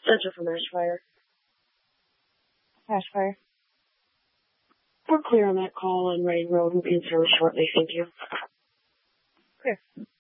Center from Ashfire. Ashfire. We're clear on that call on Rain Road. We'll be in service shortly. Thank you. Clear.